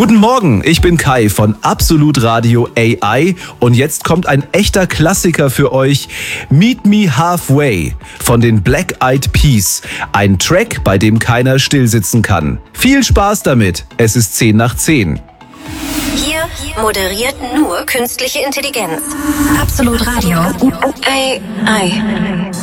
Guten Morgen, ich bin Kai von Absolut Radio AI und jetzt kommt ein echter Klassiker für euch. Meet Me Halfway von den Black Eyed Peas. Ein Track, bei dem keiner stillsitzen kann. Viel Spaß damit, es ist 10 nach 10. Hier moderiert nur künstliche Intelligenz. Absolut Radio AI.